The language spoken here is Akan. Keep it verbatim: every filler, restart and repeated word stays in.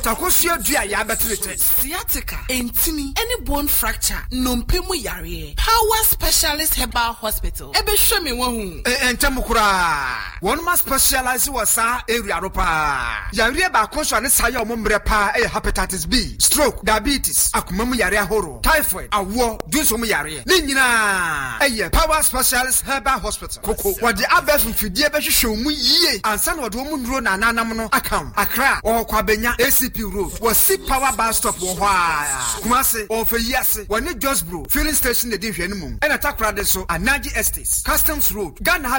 Takosia dua ya betrete. Sciatica, entini, any bone fracture, nompemu yare. Power Specialist Herbal Hospital. Ebe show me one. Entemukura. One must specialize wasa area ropa. Yare ba konsho ne saya omombre pa e hepatitis B, stroke, diabetes, akumemu yare horo, typhoid, awo, dunso yare. Ni nyina. Eye Power Specialist Herbal Hospital. Koko wadi abes mfidie be hwehwe mu yie. Ansa na wadi omu nduro na nanam no akam. Accra or Kwabenya A C P Road. Was Power Bar Stop wo hwa. Kumase or for yase. Wani Josbro filling station de di hwenu mum. And attack so Anaji Estates, Customs Road, Ghana